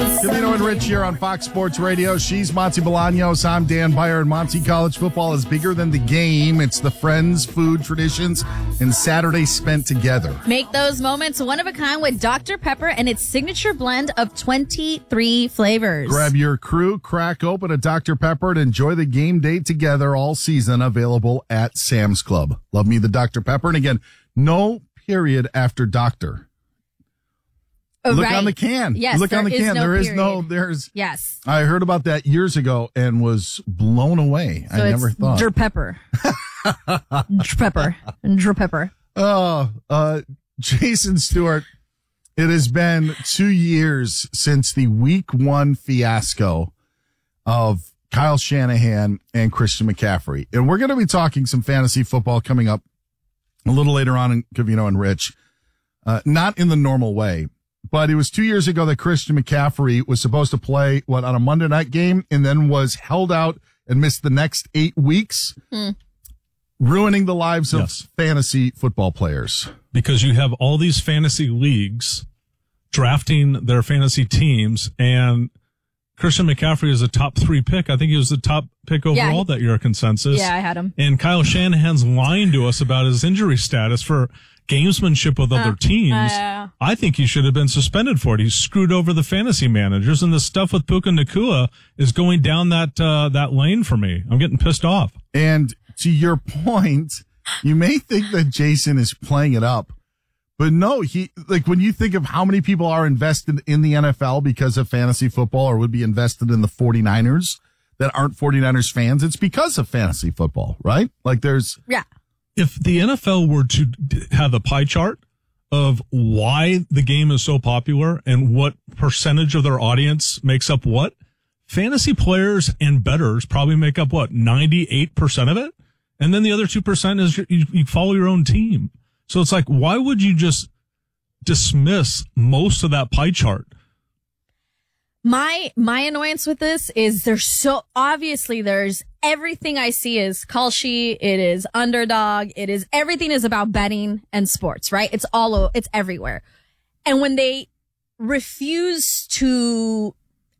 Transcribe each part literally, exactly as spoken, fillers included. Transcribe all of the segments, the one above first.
Covino and Rich here on Fox Sports Radio. She's Monty Bolaños. I'm Dan Byer. And Monty, college football is bigger than the game. It's the friends, food, traditions, and Saturdays spent together. Make those moments one of a kind with Doctor Pepper and its signature blend of twenty-three flavors. Grab your crew, crack open a Doctor Pepper, and enjoy the game day together all season. Available at Sam's Club. Love me the Doctor Pepper. And again, no period after doctor. Oh, Look right. on the can. Yes, Look on the can. No there is period. no, there's. Yes. I heard about that years ago and was blown away. So I it's never thought. Dr. Pepper. Dr. Pepper. Dr. Pepper. Oh, uh, Jason Stewart, it has been two years since the week one fiasco of Kyle Shanahan and Christian McCaffrey. And we're going to be talking some fantasy football coming up a little later on in Covino and Rich. Uh, not in the normal way. But it was two years ago that Christian McCaffrey was supposed to play, what, on a Monday night game and then was held out and missed the next eight weeks, mm. ruining the lives of yes. fantasy football players. Because you have all these fantasy leagues drafting their fantasy teams, and Christian McCaffrey is a top three pick. I think he was the top pick overall yeah, that year, consensus. Yeah, I had him. And Kyle Shanahan's lying to us about his injury status for gamesmanship with other uh, teams. Uh, I think he should have been suspended for it. He screwed over the fantasy managers, and the stuff with Puka Nacua is going down that uh, that lane for me. I'm getting pissed off. And to your point, you may think that Jason is playing it up, but no, he like when you think of how many people are invested in the N F L because of fantasy football or would be invested in the 49ers that aren't 49ers fans, it's because of fantasy football, right? Like there's yeah. If the N F L were to have a pie chart of why the game is so popular and what percentage of their audience makes up what, fantasy players and bettors probably make up, what, ninety-eight percent of it? And then the other two percent is you, you follow your own team. So it's like, why would you just dismiss most of that pie chart? My, my annoyance with this is there's so, obviously there's everything I see is Kalshi, it is underdog, it is, everything is about betting and sports, right? It's all, it's everywhere. And when they refuse to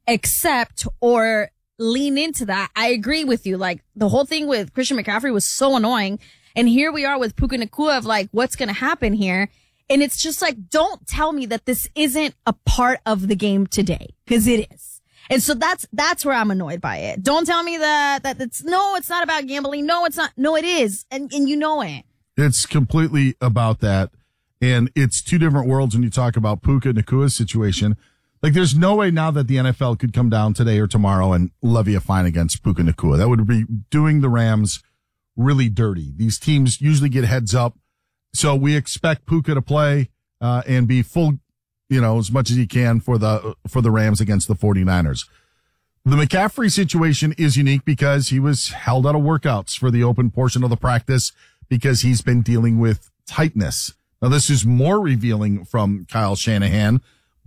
accept or lean into that, I agree with you. Like the whole thing with Christian McCaffrey was so annoying. And here we are with Puka Nacua of like, what's going to happen here? And it's just like, don't tell me that this isn't a part of the game today, because it is. And so that's, that's where I'm annoyed by it. Don't tell me that, that it's, no, it's not about gambling. No, it's not. No, it is. And, and you know it. It's completely about that. And it's two different worlds when you talk about Puka Nacua's situation. Like there's no way now that the N F L could come down today or tomorrow and levy a fine against Puka Nacua. That would be doing the Rams really dirty. These teams usually get heads up. So we expect Puka to play, uh, and be full, you know, as much as he can for the, for the Rams against the 49ers. The McCaffrey situation is unique because he was held out of workouts for the open portion of the practice because he's been dealing with tightness. Now this is more revealing from Kyle Shanahan,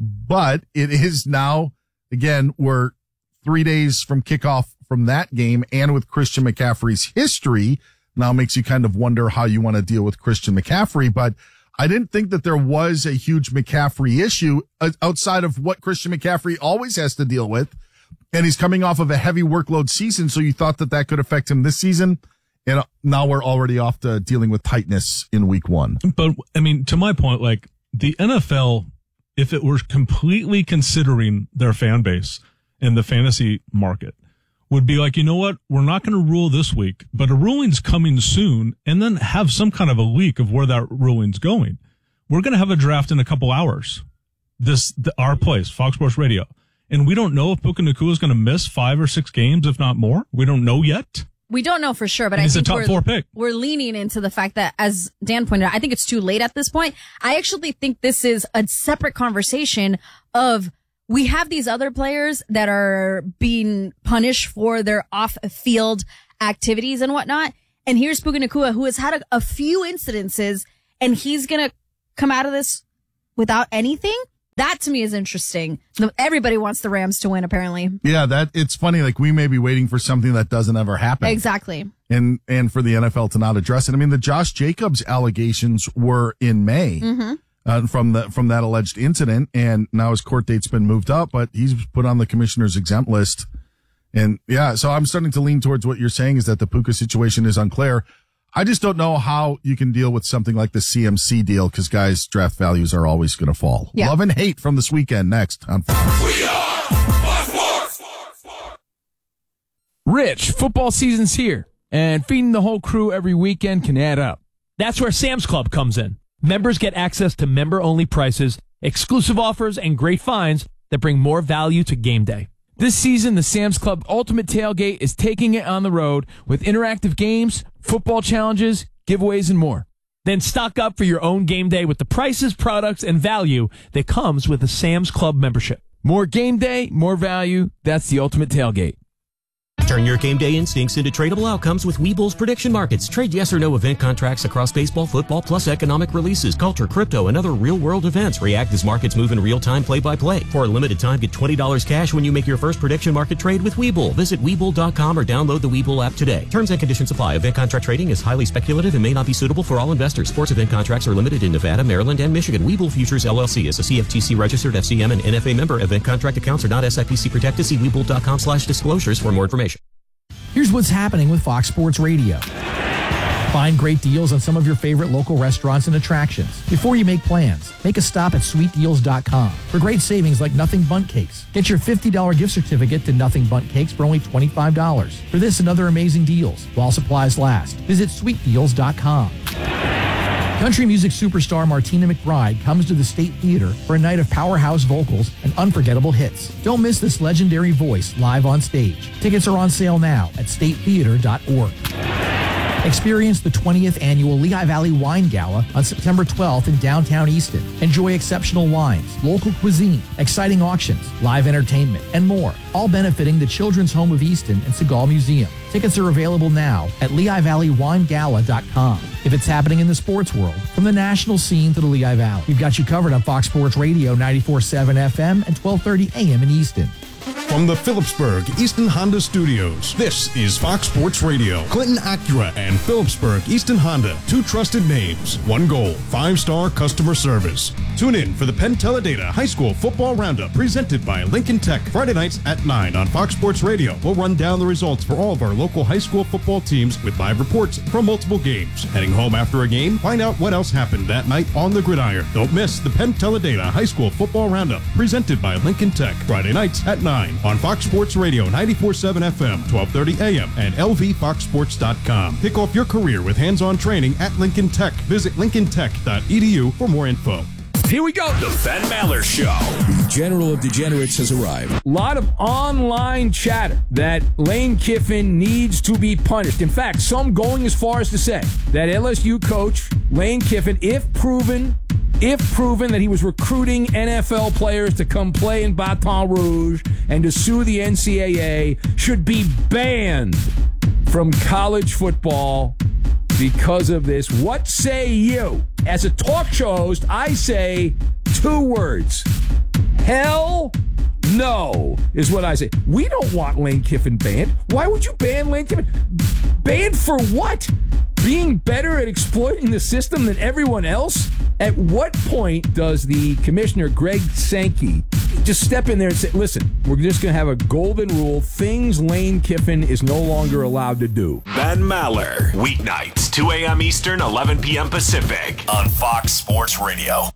but it is now, again, we're three days from kickoff from that game, and with Christian McCaffrey's history, now makes you kind of wonder how you want to deal with Christian McCaffrey. But I didn't think that there was a huge McCaffrey issue outside of what Christian McCaffrey always has to deal with. And he's coming off of a heavy workload season. So you thought that that could affect him this season. And now we're already off to dealing with tightness in week one. But I mean, to my point, like the N F L, if it were completely considering their fan base in the fantasy market, would be like, you know what? We're not going to rule this week, but a ruling's coming soon, and then have some kind of a leak of where that ruling's going. We're going to have a draft in a couple hours. This, the, our place, Fox Sports Radio. And we don't know if Puka Nacua is going to miss five or six games, if not more. We don't know yet. We don't know for sure, but and I he's think a top we're, four pick. we're leaning into the fact that, as Dan pointed out, I think it's too late at this point. I actually think this is a separate conversation of, we have these other players that are being punished for their off-field activities and whatnot. And here's Puka Nacua, who has had a, a few incidences, and he's going to come out of this without anything. That to me is interesting. Everybody wants the Rams to win, apparently. Yeah, that it's funny. Like we may be waiting for something that doesn't ever happen. Exactly. And and for the N F L to not address it. I mean, the Josh Jacobs allegations were in May. Mm-hmm. uh, from the from that alleged incident, and now his court date's been moved up, but he's put on the commissioner's exempt list. And yeah, so I'm starting to lean towards what you're saying is that the Puka situation is unclear. I just don't know how you can deal with something like the C M C deal because guys' draft values are always going to fall. Yeah. Love and hate from this weekend next on Fox. We are Fox Sports. Rich, football season's here, and feeding the whole crew every weekend can add up. That's where Sam's Club comes in. Members get access to member-only prices, exclusive offers, and great finds that bring more value to game day. This season, the Sam's Club Ultimate Tailgate is taking it on the road with interactive games, football challenges, giveaways, and more. Then stock up for your own game day with the prices, products, and value that comes with a Sam's Club membership. More game day, more value. That's the Ultimate Tailgate. Turn your game day instincts into tradable outcomes with Webull's prediction markets. Trade yes or no event contracts across baseball, football, plus economic releases, culture, crypto, and other real-world events. React as markets move in real time, play-by-play. For a limited time, get twenty dollars cash when you make your first prediction market trade with Webull. Visit Webull dot com or download the Webull app today. Terms and conditions apply. Event contract trading is highly speculative and may not be suitable for all investors. Sports event contracts are limited in Nevada, Maryland, and Michigan. Webull Futures, L L C is a C F T C registered F C M and N F A member. Event contract accounts are not S I P C protected. See Webull dot com slash disclosures for more information. Here's what's happening with Fox Sports Radio. Find great deals on some of your favorite local restaurants and attractions. Before you make plans, make a stop at sweet deals dot com for great savings like Nothing Bundt Cakes. Get your fifty dollars gift certificate to Nothing Bundt Cakes for only twenty-five dollars. For this and other amazing deals, while supplies last, visit sweet deals dot com. Country music superstar Martina McBride comes to the State Theater for a night of powerhouse vocals and unforgettable hits. Don't miss this legendary voice live on stage. Tickets are on sale now at state theater dot org. Experience the twentieth annual Lehigh Valley Wine Gala on September twelfth in downtown Easton. Enjoy exceptional wines, local cuisine, exciting auctions, live entertainment, and more, all benefiting the Children's Home of Easton and Segal Museum. Tickets are available now at lehigh valley wine gala dot com. If it's happening in the sports world, from the national scene to the Lehigh Valley, we've got you covered on Fox Sports Radio ninety-four point seven F M and twelve thirty A M in Easton. From the Phillipsburg Easton Honda Studios, this is Fox Sports Radio. Clinton Acura and Phillipsburg Easton Honda, two trusted names, one goal, five-star customer service. Tune in for the Penn Teledata High School Football Roundup presented by Lincoln Tech, Friday nights at nine on Fox Sports Radio. We'll run down the results for all of our local high school football teams with live reports from multiple games. Heading home after a game, find out what else happened that night on the gridiron. Don't miss the Penn Teledata High School Football Roundup presented by Lincoln Tech, Friday nights at nine on Fox Sports Radio ninety-four point seven F M, twelve thirty A M, and L V fox sports dot com. Kick off your career with hands-on training at Lincoln Tech. Visit lincoln tech dot e d u for more info. Here we go. The Ben Maller Show. The General of Degenerates has arrived. A lot of online chatter that Lane Kiffin needs to be punished. In fact, some going as far as to say that L S U coach Lane Kiffin, if proven, if proven that he was recruiting N F L players to come play in Baton Rouge and to sue the N C double A, should be banned from college football because of this. What say you? As a talk show host, I say two words. Hell no is what I say. We don't want Lane Kiffin banned. Why would you ban Lane Kiffin? Banned for what? Being better at exploiting the system than everyone else? At what point does the commissioner, Greg Sankey, just step in there and say, listen, we're just going to have a golden rule, things Lane Kiffin is no longer allowed to do? Ben Maller, weeknights, two A M Eastern, eleven P M Pacific, on Fox Sports Radio.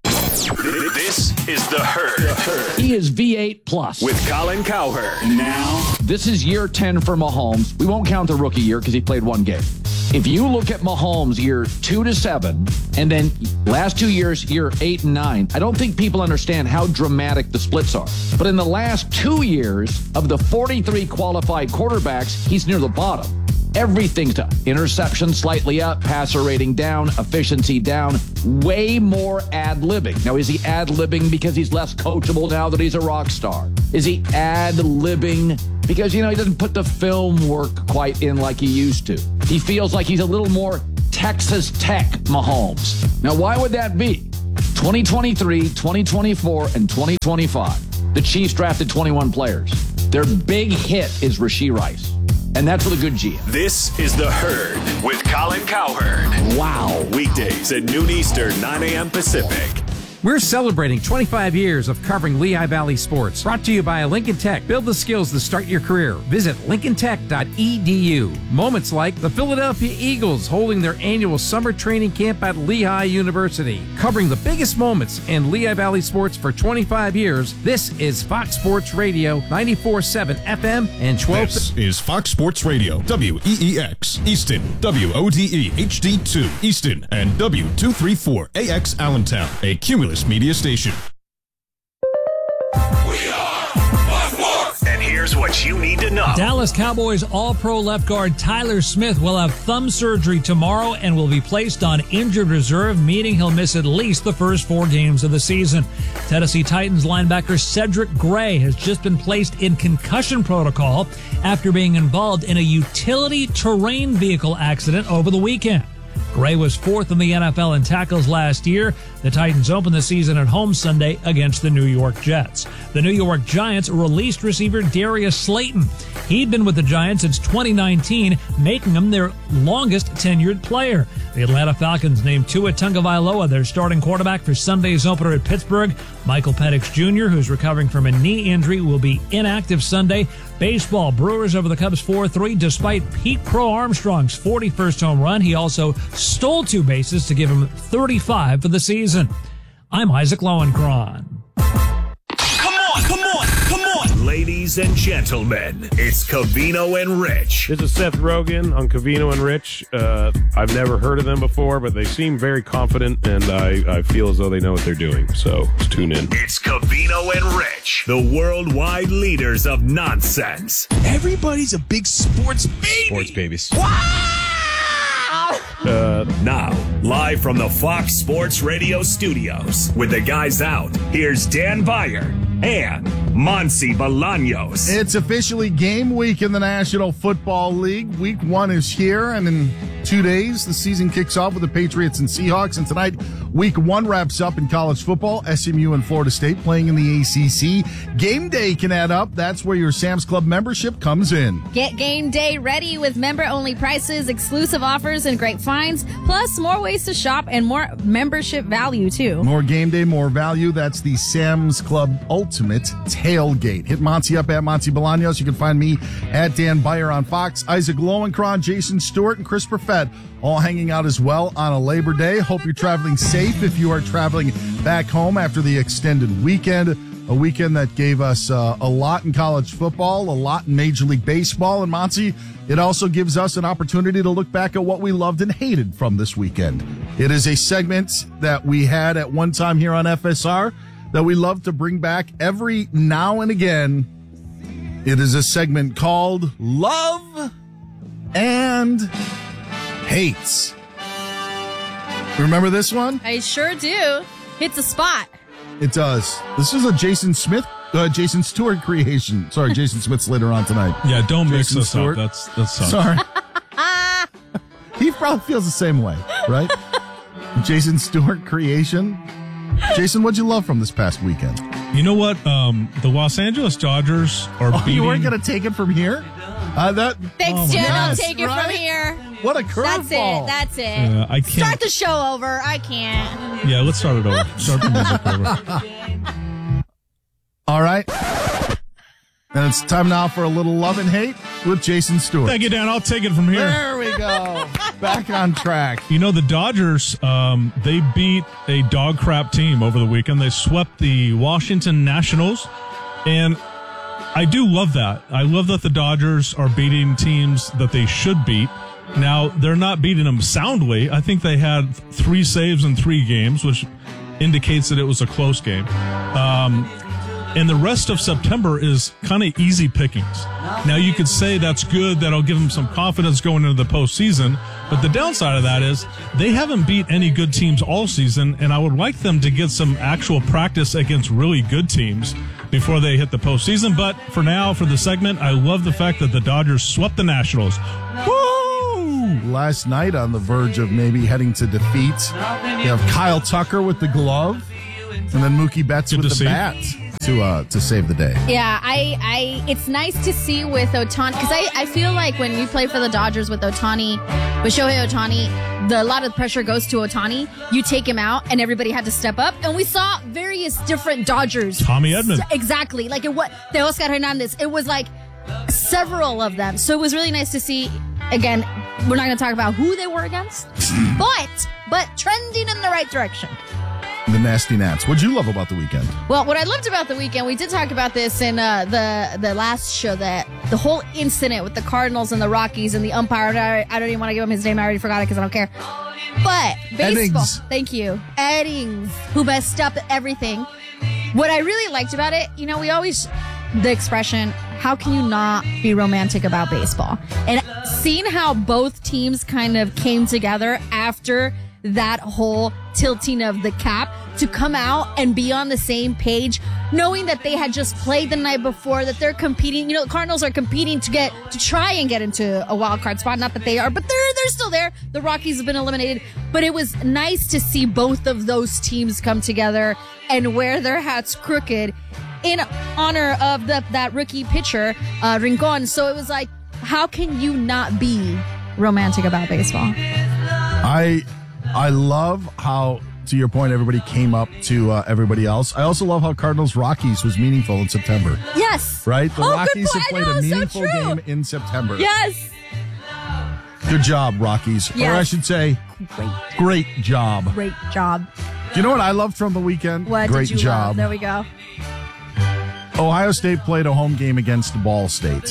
This is The Herd. He is V eight plus. With Colin Cowherd. Now, this is year ten for Mahomes. We won't count the rookie year because he played one game. If you look at Mahomes year two to seven, and then last two years, year eight and nine, I don't think people understand how dramatic the splits are. But in the last two years, of the forty-three qualified quarterbacks, he's near the bottom. Everything's down. Interception slightly up, passer rating down, efficiency down, way more ad-libbing. Now, is he ad-libbing because he's less coachable now that he's a rock star? Is he ad-libbing because, you know, he doesn't put the film work quite in like he used to? He feels like he's a little more Texas Tech Mahomes. Now, why would that be? twenty twenty-three, twenty twenty-four, and twenty twenty-five. The Chiefs drafted twenty-one players. Their big hit is Rashee Rice. And that's with a good G M. This is The Herd with Colin Cowherd. Wow. Weekdays at noon Eastern, nine A M Pacific. We're celebrating twenty-five years of covering Lehigh Valley sports. Brought to you by Lincoln Tech. Build the skills to start your career. Visit lincoln tech dot e d u. Moments like the Philadelphia Eagles holding their annual summer training camp at Lehigh University. Covering the biggest moments in Lehigh Valley sports for twenty-five years, this is Fox Sports Radio, ninety-four point seven F M and twelve. This is Fox Sports Radio, W E E X, Easton, W O D E H D two, Easton, and W two thirty-four A X Allentown, a Cumulus Media station. And here's what you need to know. Dallas Cowboys All-Pro left guard Tyler Smith will have thumb surgery tomorrow and will be placed on injured reserve, meaning he'll miss at least the first four games of the season. Tennessee Titans linebacker Cedric Gray has just been placed in concussion protocol after being involved in a utility terrain vehicle accident over the weekend. Gray was fourth in the N F L in tackles last year. The Titans opened the season at home Sunday against the New York Jets. The New York Giants released receiver Darius Slayton. He'd been with the Giants since twenty nineteen, making him their longest tenured player. The Atlanta Falcons named Tua Tagovailoa their starting quarterback for Sunday's opener at Pittsburgh. Michael Penix Junior, who's recovering from a knee injury, will be inactive Sunday. Baseball, Brewers over the Cubs four three despite Pete Crow Armstrong's forty-first home run. He also stole two bases to give him thirty-five for the season. I'm Isaac Lowenkron. Come on, come on, come on. Ladies and gentlemen, it's Covino and Rich. This is Seth Rogen on Covino and Rich. Uh, I've never heard of them before, but they seem very confident, and I, I feel as though they know what they're doing. So let's tune in. It's Covino and Rich, the worldwide leaders of nonsense. Everybody's a big sports baby. Sports babies. Uh, now, live from the Fox Sports Radio studios, with the guys out, here's Dan Beyer and Monsi Bolaños. It's officially game week in the National Football League. Week one is here, and in two days, the season kicks off with the Patriots and Seahawks. And tonight, week one wraps up in college football. S M U and Florida State playing in the A C C. Game day can add up. That's where your Sam's Club membership comes in. Get game day ready with member-only prices, exclusive offers, and great finds, plus more ways to shop and more membership value, too. More game day, more value. That's the Sam's Club Ultimate Tailgate. Hit Monty up at Monty Bolaños. You can find me at Dan Beyer on Fox. Isaac Lowenkron, Jason Stewart, and Chris Perfett all hanging out as well on a Labor Day. Hope you're traveling safe if you are traveling back home after the extended weekend. A weekend that gave us uh, a lot in college football, a lot in Major League Baseball. And Monty, it also gives us an opportunity to look back at what we loved and hated from this weekend. It is a segment that we had at one time here on F S R that we love to bring back every now and again. It is a segment called Love and Hates. Remember this one? I sure do. Hits a spot. It does. This is a Jason Smith, uh, Jason Stewart creation. Sorry, Jason Smith's later on tonight. Yeah, don't Jason mix us Stewart. up. That's that's sucks. Sorry. He probably feels the same way, right? Jason Stewart creation. Jason, what'd you love from this past weekend? You know what? Um, the Los Angeles Dodgers are oh, beating... You weren't going to take it from here? Uh, that. Thanks, oh Jen. I'll yes, take it right? from here. What a curveball. That's it. That's it. Yeah, I can't... Start the show over. I can't. Yeah, let's start it over. Start the music over. All right. And it's time now for a little love and hate with Jason Stewart. Thank you, Dan. I'll take it from here. There we go. Back on track. You know, the Dodgers, um, they beat a dog crap team over the weekend. They swept the Washington Nationals. And I do love that. I love that the Dodgers are beating teams that they should beat. Now, they're not beating them soundly. I think they had three saves in three games, which indicates that it was a close game. Um, and the rest of September is kind of easy pickings. Now, you could say that's good. That'll give them some confidence going into the postseason. But the downside of that is they haven't beat any good teams all season, and I would like them to get some actual practice against really good teams before they hit the postseason. But for now, for the segment, I love the fact that the Dodgers swept the Nationals. Woo! Last night on the verge of maybe heading to defeat. You have Kyle Tucker with the glove, and then Mookie Betts Good with to the see. bat. to uh, to save the day. Yeah, I, I, it's nice to see with Ohtani, because I, I feel like when you play for the Dodgers with Ohtani, with Shohei Ohtani, the, a lot of the pressure goes to Ohtani. You take him out, and everybody had to step up. And we saw various different Dodgers. Tommy Edman. Exactly. Like, it was, the Oscar Hernandez. It was like several of them. So it was really nice to see. Again, we're not going to talk about who they were against, but, but trending in the right direction. The Nasty Nats. What'd you love about the weekend? Well, what I loved about the weekend, we did talk about this in uh, the the last show, that the whole incident with the Cardinals and the Rockies and the umpire. I, I don't even want to give him his name. I already forgot it because I don't care. But baseball. Eddings. Thank you. Eddings, who messed up everything. What I really liked about it, you know, we always, the expression, how can you not be romantic about baseball? And seeing how both teams kind of came together after that whole tilting of the cap to come out and be on the same page, knowing that they had just played the night before, that they're competing. You know, the Cardinals are competing to get to try and get into a wild card spot. Not that they are, but they're they're still there. The Rockies have been eliminated, but it was nice to see both of those teams come together and wear their hats crooked in honor of the, that rookie pitcher, uh, Rincon. So it was like, how can you not be romantic about baseball? I I love how, to your point, everybody came up to uh, everybody else. I also love how Cardinals Rockies was meaningful in September. Yes. Right? The oh, Rockies good have point. played know, a meaningful so game in September. Yes. Good job, Rockies. Yes. Or I should say, Great. great job. Great job. Do you know what I loved from the weekend? What great did you job. love? There we go. Ohio State played a home game against Ball State.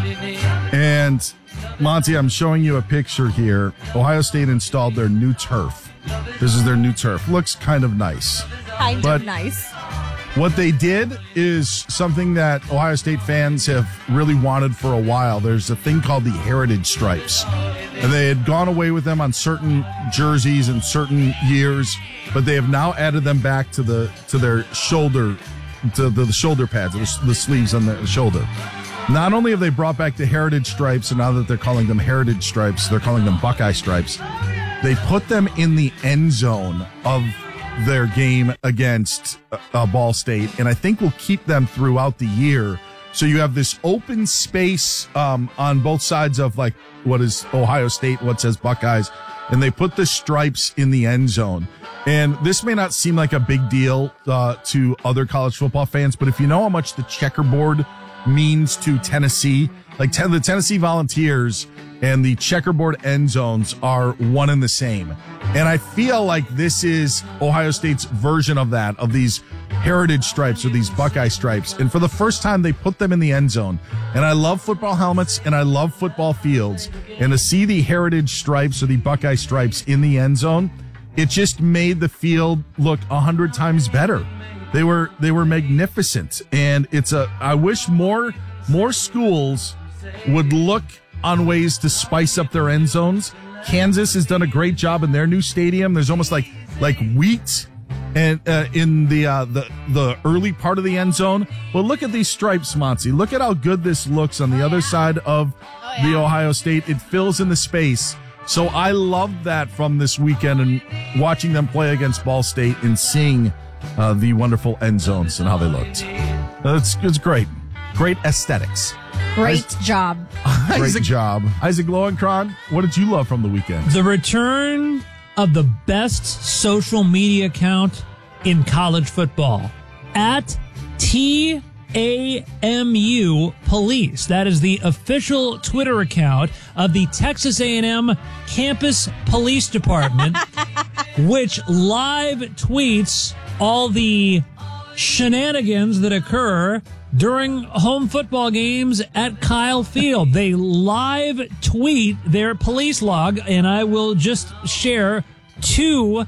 And, Monty, I'm showing you a picture here. Ohio State installed their new turf. This is their new turf. Looks kind of nice. Kind But of nice. what they did is something that Ohio State fans have really wanted for a while. There's a thing called the Heritage Stripes. And they had gone away with them on certain jerseys and certain years, but they have now added them back to the to their shoulder to the, the shoulder pads, the, the sleeves on the shoulder. Not only have they brought back the Heritage Stripes, and now that they're calling them Heritage Stripes, they're calling them Buckeye Stripes. They put them in the end zone of their game against uh, Ball State, and I think we'll keep them throughout the year. So you have this open space um, on both sides of like what is Ohio State, what says Buckeyes, and they put the stripes in the end zone. And this may not seem like a big deal uh, to other college football fans, but if you know how much the checkerboard means to Tennessee, like ten, the Tennessee Volunteers and the checkerboard end zones are one and the same. And I feel like this is Ohio State's version of that, of these Heritage Stripes or these Buckeye Stripes. And for the first time, they put them in the end zone. And I love football helmets and I love football fields. And to see the Heritage Stripes or the Buckeye Stripes in the end zone, it just made the field look a hundred times better. They were, they were magnificent. And it's a, I wish more, more schools would look on ways to spice up their end zones. Kansas has done a great job in their new stadium. There's almost like, like wheat and, uh, in the, uh, the, the early part of the end zone. Well, look at these stripes, Monty. Look at how good this looks on the other side of the Ohio State. It fills in the space. So I loved that from this weekend and watching them play against Ball State and seeing uh, the wonderful end zones and how they looked. Uh, it's, it's great. Great aesthetics. Great job. Great Isaac- job. Isaac Lowenkron, what did you love from the weekend? The return of the best social media account in college football at T A M U Police. That is the official Twitter account of the Texas A and M Campus Police Department, which live tweets all the shenanigans that occur during home football games at Kyle Field. They live tweet their police log, and I will just share two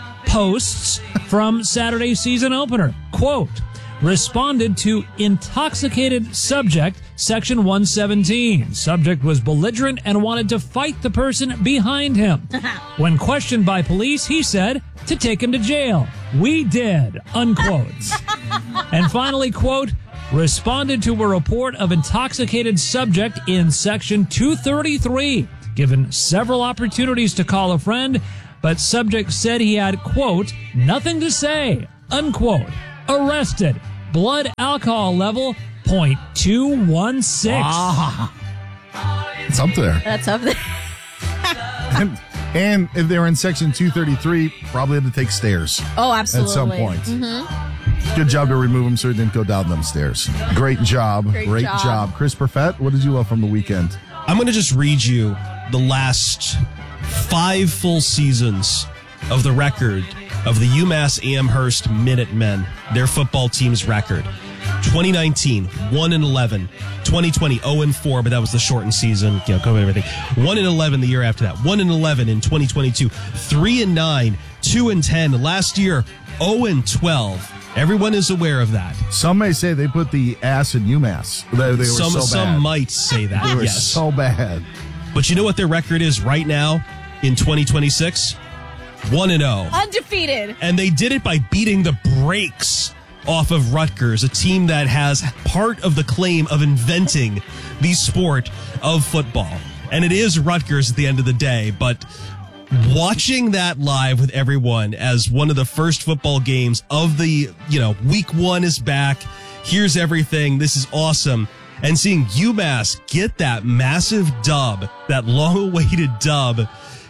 posts from Saturday's season opener. Quote, responded to intoxicated subject, section one seventeen. Subject was belligerent and wanted to fight the person behind him. When questioned by police, he said to take him to jail. We did, unquote. And finally, quote, responded to a report of intoxicated subject in section two thirty-three. Given several opportunities to call a friend, but subject said he had, quote, nothing to say, unquote. Arrested. Blood alcohol level, zero point two one six. Wow. It's up there. That's up there. and, and if they were in section two thirty-three, probably had to take stairs. Oh, absolutely. At some point. Mm-hmm. Good job to remove them so he didn't go down them stairs. Great job. Great Great job. job. Chris Perfett, what did you love from the weekend? I'm going to just read you the last five full seasons of the record of the UMass Amherst Minutemen, their football team's record. twenty nineteen, one and eleven. twenty twenty, oh and four, but that was the shortened season. You know, COVID and everything. one and eleven the year after that. one and eleven in twenty twenty-two. three and nine, two and ten. Last year, oh and twelve. Everyone is aware of that. Some may say they put the ass in UMass. They, they were some, so some bad. might say that, They were yes. so bad. But you know what their record is right now in twenty twenty-six? one and oh. Undefeated. And they did it by beating the brakes off of Rutgers, a team that has part of the claim of inventing the sport of football. And it is Rutgers at the end of the day, but watching that live with everyone as one of the first football games of the, you know, week one is back. Here's everything. This is awesome. And seeing UMass get that massive dub, that long-awaited dub,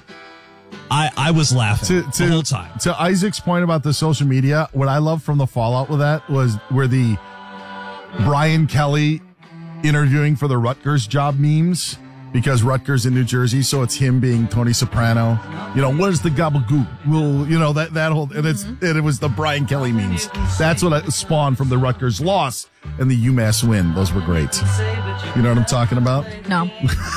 I, I was laughing To, to, the whole time. to Isaac's point about the social media, what I loved from the fallout with that was where the Brian Kelly interviewing for the Rutgers job memes, because Rutgers in New Jersey, so it's him being Tony Soprano. You know, where's the gabagool? Well, you know, that, that whole, and it's, and it was the Brian Kelly memes. That's what I spawned from the Rutgers loss and the UMass win. Those were great. You know what I'm talking about? No.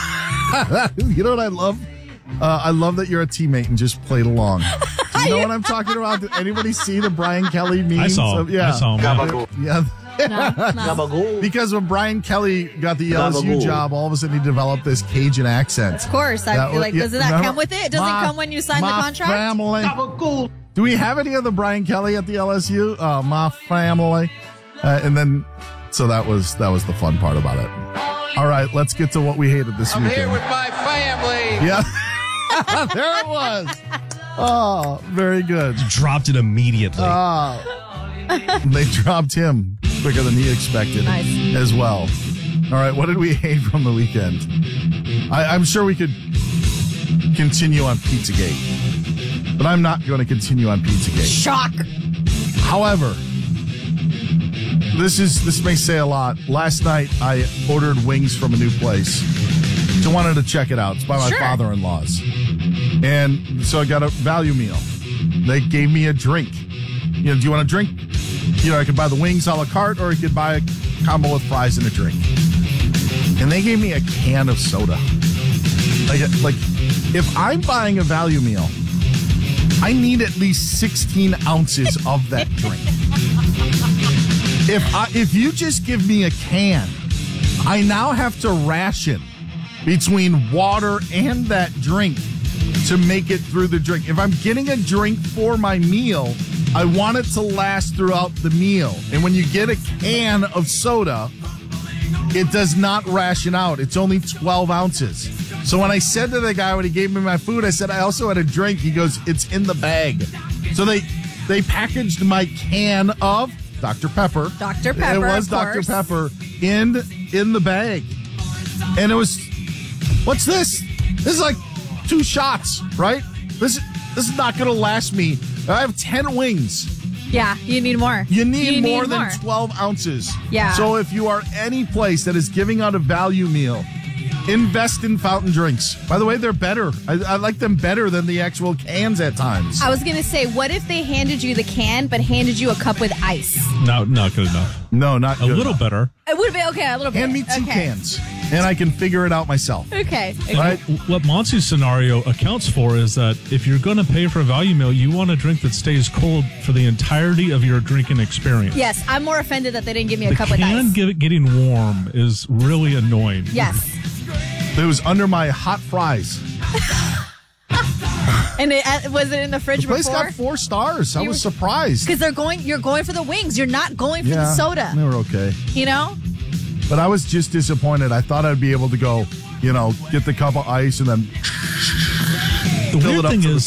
You know what I love? Uh, I love that you're a teammate and just played along. Do you know what I'm talking about? Did anybody see the Brian Kelly memes? I saw him. Of- yeah. I saw him. Gabagool. Yeah. No, no. Because when Brian Kelly got the L S U Gabagool. job, all of a sudden he developed this Cajun accent. Of course. I That feel was- like, yeah, doesn't that remember? come with it? It doesn't My- come when you sign the my contract? Family. Do we have any of the Brian Kelly at the L S U? Uh, my family. Uh, and then, so that was, that was the fun part about it. All right, let's get to what we hated this I'm weekend. here with my family. Yeah. There it was. Oh, very good. Dropped it immediately. Oh. They dropped him quicker than he expected Nice. as well. All right, what did we hate from the weekend? I, I'm sure we could continue on Pizzagate, but I'm not going to continue on Pizzagate. Shock. However, this is this may say a lot. Last night I ordered wings from a new place. So I wanted to check it out. It's by my Sure. father-in-law's. And so I got a value meal. They gave me a drink. You know, do you want a drink? You know, I could buy the wings a la carte, or I could buy a combo with fries and a drink. And they gave me a can of soda. Like, like if I'm buying a value meal, I need at least sixteen ounces of that drink. If I, if you just give me a can, I now have to ration between water and that drink to make it through the drink. If I'm getting a drink for my meal, I want it to last throughout the meal. And when you get a can of soda, it does not ration out. It's only twelve ounces. So when I said to the guy when he gave me my food, I said, I also had a drink. He goes, it's in the bag. So they they packaged my can of Doctor Pepper. Doctor Pepper, It was of Doctor course. Pepper in in the bag. And it was, what's this? This is like two shots, right? This, this is not going to last me. I have ten wings. Yeah, you need more. You need You more need than more. twelve ounces. Yeah. So if you are any place that is giving out a value meal, invest in fountain drinks. By the way, they're better. I, I like them better than the actual cans at times. I was going to say, what if they handed you the can, but handed you a cup with ice? No, not good enough. No, not A good little enough. better. It would be okay, a little bit. Hand me two okay. cans, and I can figure it out myself. Okay. okay. Right? What Monty's scenario accounts for is that if you're going to pay for a value meal, you want a drink that stays cold for the entirety of your drinking experience. Yes, I'm more offended that they didn't give me a The cup with can ice. give, getting warm is really annoying. Yes. It was under my hot fries. And it, uh, was it in the fridge The place before? got four stars. I You was were- surprised. Because they're going, you're going for the wings. You're not going for the Yeah, soda. They were okay. You know? But I was just disappointed. I thought I'd be able to go, you know, get the cup of ice and then The fill weird it up thing to is, the top.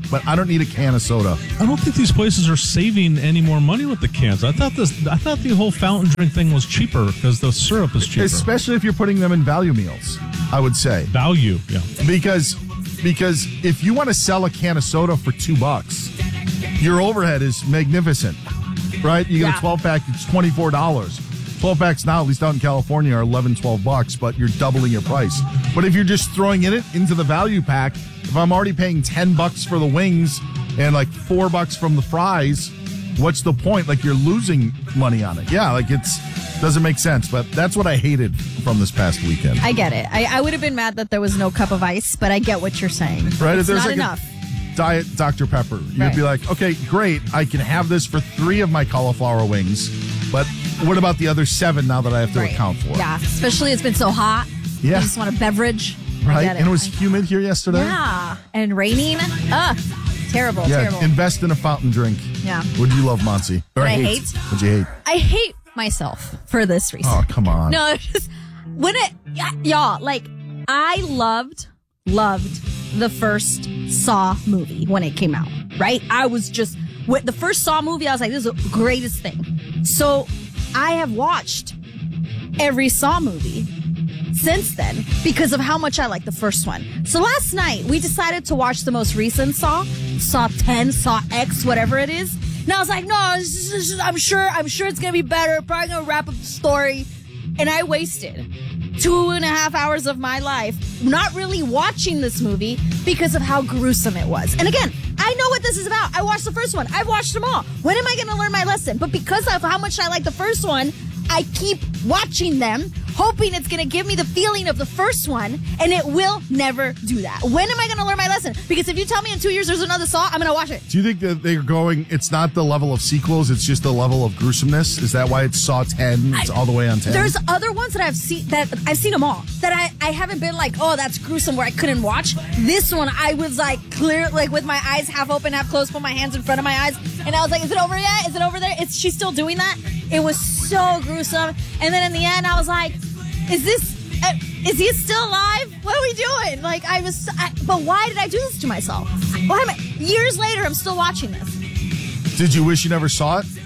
but I don't need a can of soda. I don't think these places are saving any more money with the cans. I thought this. I thought the whole fountain drink thing was cheaper because the syrup is cheaper. Especially if you're putting them in value meals, I would say. Value, yeah. Because because if you want to sell a can of soda for two bucks, your overhead is magnificent, right? You get Yeah. a twelve pack, it's twenty-four dollars. twelve packs now, at least out in California, are eleven, twelve bucks, but you're doubling your price. But if you're just throwing in it into the value pack, if I'm already paying ten bucks for the wings and like four bucks from the fries, what's the point? Like, you're losing money on it. Yeah, like it's doesn't make sense, but that's what I hated from this past weekend. I get it. I, I would have been mad that there was no cup of ice, but I get what you're saying. Right? It's if there's not like enough. a Diet Doctor Pepper, you'd Right. be like, okay, great, I can have this for three of my cauliflower wings, but what about the other seven now that I have to Right. account for? Yeah, especially it's been so hot. Yeah. You just want a beverage. I Right? get it. And it was humid here yesterday. Yeah, and raining. Ugh, terrible, Yeah, terrible. invest in a fountain drink. Yeah. Would you love, Monty? Or What I hate? What'd you hate? I hate myself for this reason. Oh, come on. No, it's just when it, y- y'all, like, I loved, loved the first Saw movie when it came out, right? I was just, with the first Saw movie, I was like, this is the greatest thing. So I have watched every Saw movie since then because of how much I like the first one. So last night, we decided to watch the most recent Saw, Saw ten, Saw X, whatever it is. And I was like, no, this is, this is, I'm sure, I'm sure it's gonna be better. Probably gonna wrap up the story. And I wasted two and a half hours of my life not really watching this movie because of how gruesome it was. And again, I know what this is about. I watched the first one. I've watched them all. When am I gonna learn my lesson? But because of how much I like the first one, I keep watching them, hoping it's going to give me the feeling of the first one, and it will never do that. When am I going to learn my lesson? Because if you tell me in two years there's another Saw, I'm going to watch it. Do you think that they're going, it's not the level of sequels, it's just the level of gruesomeness? Is that why it's Saw ten? It's I- all the way on ten? There's other ones that I've seen, that I've seen them all, that I, I haven't been like, oh, that's gruesome, where I couldn't watch. This one, I was like, clear, like with my eyes half open, half closed, put my hands in front of my eyes, and I was like, is it over yet? Is it over there? Is she still doing that? It was so gruesome. And then in the end, I was like, is this, uh, is he still alive? What are we doing? Like, I was, I, but why did I do this to myself? Why am I, years later, I'm still watching this. Did you wish you never saw it?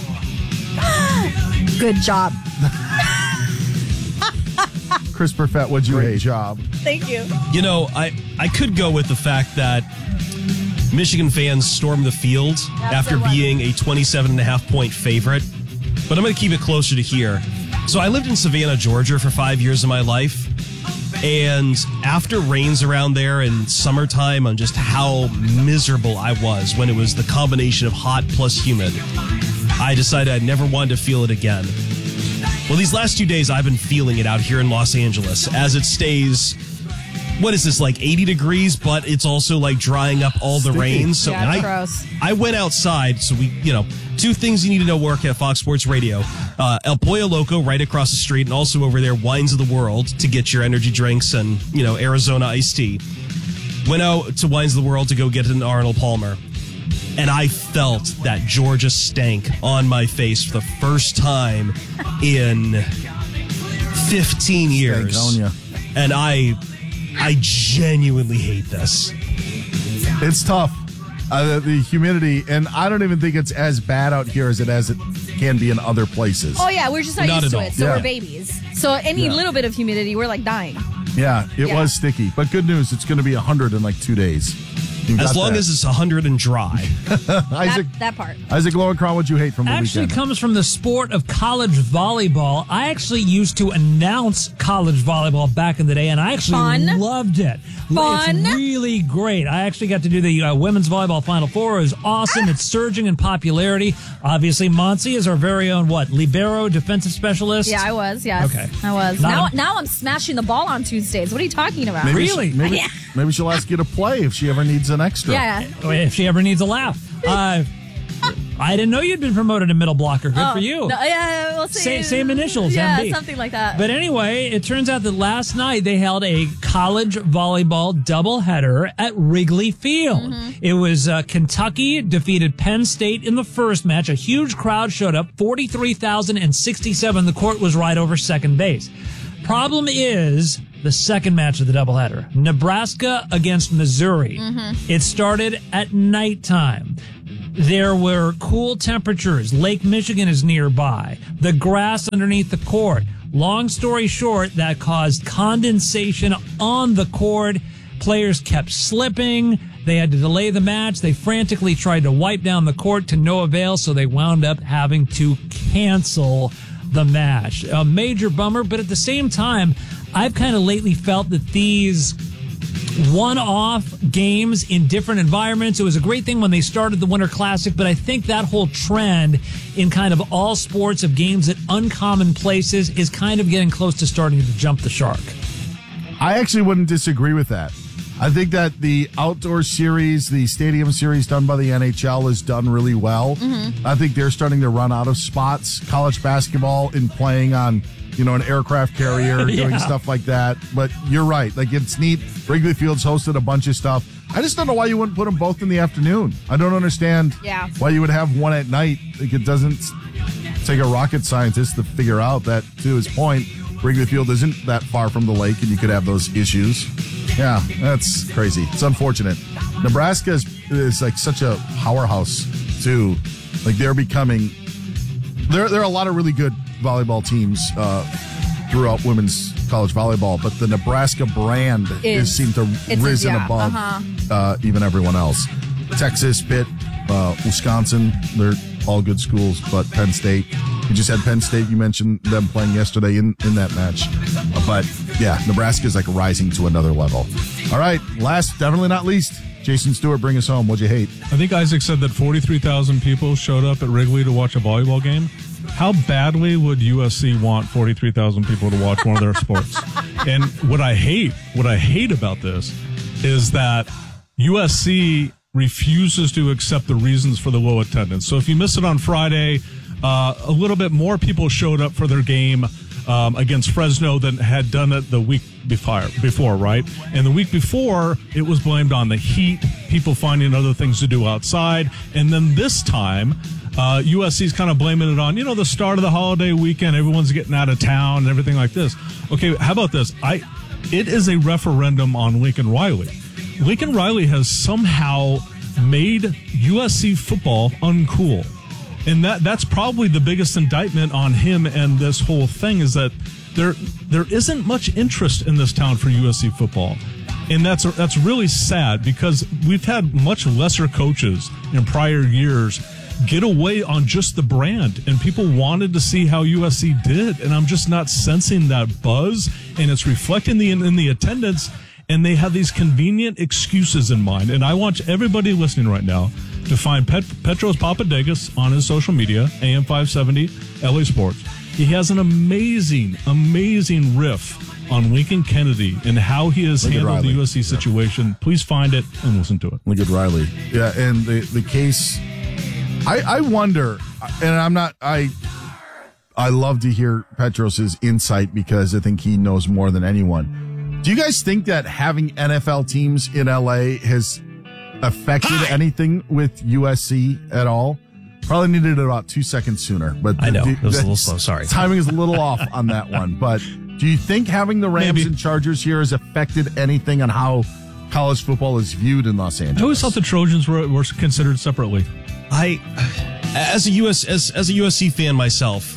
Good job. Chris Perfett, what'd you hate? Job. Thank you. You know, I, I could go with the fact that Michigan fans stormed the field after being a twenty-seven and a half point favorite, but I'm going to keep it closer to here. So I lived in Savannah, Georgia for five years of my life, and after rains around there in summertime on just how miserable I was when it was the combination of hot plus humid, I decided I never wanted to feel it again. Well, these last two days I've been feeling it out here in Los Angeles as it stays, what is this, like eighty degrees, but it's also like drying up all the Sticky. rain. So Yeah, and it's I, gross. I went outside, so we, you know, two things you need to know work at Fox Sports Radio. Uh, El Pollo Loco right across the street, and also over there, Wines of the World to get your energy drinks and, you know, Arizona iced tea. Went out to Wines of the World to go get an Arnold Palmer. And I felt that Georgia stank on my face for the first time in fifteen years. Stankonia. And I I genuinely hate this. It's tough. Uh, the, the humidity, and I don't even think it's as bad out here as it as it can be in other places. Oh, yeah, we're just not, Not used at to all. it. So Yeah. we're babies. So any Yeah. little bit of humidity, we're like dying. Yeah, it Yeah. was sticky. But good news, it's going to be one hundred in like two days. You As got long that. as it's one hundred and dry. Isaac, that, that part. Isaac Lowenkron, what'd you hate from the Actually weekend? comes from the sport of college volleyball. I actually used to announce college volleyball back in the day, and I actually Fun. loved it. Fun. It's really great. I actually got to do the uh, women's volleyball Final Four. It was awesome. It's surging in popularity. Obviously, Monty is our very own, what, libero defensive specialist? Yeah, I was, yes. Okay. I was. Not Now, now I'm smashing the ball on Tuesdays. What are you talking about? Maybe she- maybe, Yeah. maybe she'll ask you to play if she ever needs an extra. Yeah. If she ever needs a laugh. Uh, I didn't know you'd been promoted to middle blocker. Good Oh, for you. No, yeah, we'll see. Sa- same initials, Yeah, M B. something like that. But anyway, it turns out that last night they held a college volleyball doubleheader at Wrigley Field. Mm-hmm. It was uh, Kentucky defeated Penn State in the first match. A huge crowd showed up, forty-three thousand sixty-seven. The court was right over second base. problem is the second match of the doubleheader. Nebraska against Missouri. Mm-hmm. It started at nighttime. There were cool temperatures. Lake Michigan is nearby. The grass underneath the court. Long story short, that caused condensation on the court. Players kept slipping. They had to delay the match. They frantically tried to wipe down the court to no avail, so they wound up having to cancel the match. A major bummer, but at the same time, I've kind of lately felt that these one-off games in different environments, it was a great thing when they started the Winter Classic, but I think that whole trend in kind of all sports of games at uncommon places is kind of getting close to starting to jump the shark. I actually wouldn't disagree with that. I think that the outdoor series, the stadium series done by the N H L is done really well. Mm-hmm. I think they're starting to run out of spots. College basketball in playing on, you know, an aircraft carrier, Yeah. doing stuff like that. But you're right. Like, it's neat. Wrigley Field's hosted a bunch of stuff. I just don't know why you wouldn't put them both in the afternoon. I don't understand Yeah. why you would have one at night. Like, it doesn't take a rocket scientist to figure out that, to his point, Wrigley Field isn't that far from the lake, and you could have those issues. Yeah, that's crazy. It's unfortunate. Nebraska is, is like such a powerhouse, too. Like, they're becoming... There, there are a lot of really good volleyball teams uh, throughout women's college volleyball, but the Nebraska brand Is- is seemed to it's- risen yeah, above uh-huh. uh, even everyone else. Texas, Pitt, uh, Wisconsin, they're all good schools, but Penn State. You just had Penn State. You mentioned them playing yesterday in, in that match. Uh, but, yeah, Nebraska is like rising to another level. All right, last, definitely not least, Jason Stewart, bring us home. What'd you hate? I think Isaac said that forty-three thousand people showed up at Wrigley to watch a volleyball game. How badly would U S C want forty-three thousand people to watch one of their sports? And what I hate, what I hate about this is that U S C refuses to accept the reasons for the low attendance. So if you missed it on Friday, uh, a little bit more people showed up for their game um, against Fresno than had done it the week before, before, right? And the week before, it was blamed on the heat, people finding other things to do outside. And then this time, uh, U S C's kind of blaming it on, you know, the start of the holiday weekend, everyone's getting out of town and everything like this. Okay, how about this? I, it is a referendum on Lincoln Riley. Lincoln Riley has somehow made U S C football uncool. And that that's probably the biggest indictment on him and this whole thing is that there there isn't much interest in this town for U S C football. And that's that's really sad because we've had much lesser coaches in prior years get away on just the brand, and people wanted to see how U S C did, and I'm just not sensing that buzz, and it's reflecting the in, in the attendance, and they have these convenient excuses in mind. And I want everybody listening right now to find Pet, Petros Papadakis on his social media, A M five seventy, L A Sports. He has an amazing, amazing riff on Lincoln Kennedy and how he has Lincoln handled Riley. the U S C situation. Please find it and listen to it. Lincoln Riley. Yeah, and the, the case, I, I wonder, and I'm not, I I love to hear Petros's insight because I think he knows more than anyone. Do you guys think that having N F L teams in L A has affected anything with U S C at all? Probably needed it about two seconds sooner, but I know. the- It was a little that's- slow. Sorry. Timing is a little off on that one, but do you think having the Rams Maybe. and Chargers here has affected anything on how college football is viewed in Los Angeles? I always thought the Trojans were, were considered separately. I, as a U S as as a U S C fan myself,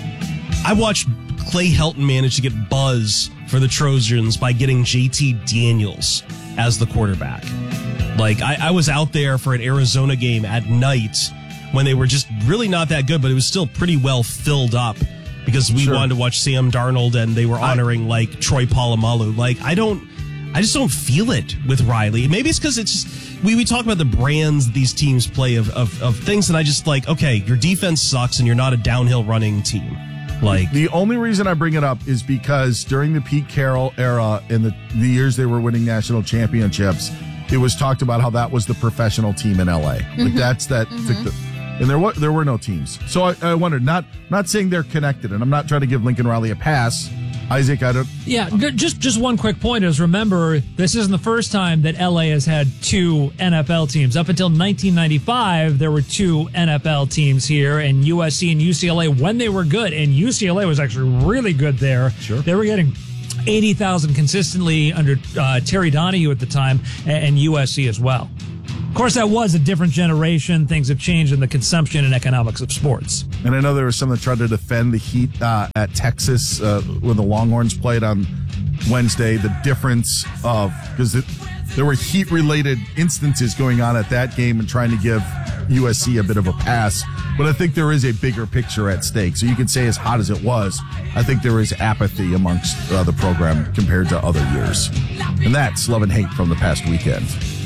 I watched Clay Helton manage to get buzz for the Trojans by getting J T Daniels as the quarterback. Like I, I was out there for an Arizona game at night when they were just really not that good, but it was still pretty well filled up because we Sure. wanted to watch Sam Darnold and they were honoring like Troy Polamalu. Like I don't. I just don't feel it with Riley. Maybe it's because it's just, we, we talk about the brands these teams play of, of, of things, and I just like, okay, your defense sucks and you're not a downhill running team. Like the only reason I bring it up is because during the Pete Carroll era in the, the years they were winning national championships, it was talked about how that was the professional team in L A. Mm-hmm. Like that's that, Mhm. the, and there were there were no teams. So I, I wondered, not not saying they're connected, and I'm not trying to give Lincoln Riley a pass. Isaac, I don't. Yeah, just just one quick point is remember, this isn't the first time that L A has had two N F L teams. Up until nineteen ninety-five, there were two N F L teams here, and U S C and U C L A when they were good, and U C L A was actually really good there. Sure. They were getting eighty thousand consistently under uh, Terry Donahue at the time, and, and U S C as well. Of course, that was a different generation. Things have changed in the consumption and economics of sports. And I know there was some that tried to defend the Heat uh, at Texas uh, when the Longhorns played on Wednesday. The difference of, because there were Heat-related instances going on at that game and trying to give U S C a bit of a pass. But I think there is a bigger picture at stake. So you could say as hot as it was, I think there is apathy amongst uh, the program compared to other years. And that's love and hate from the past weekend.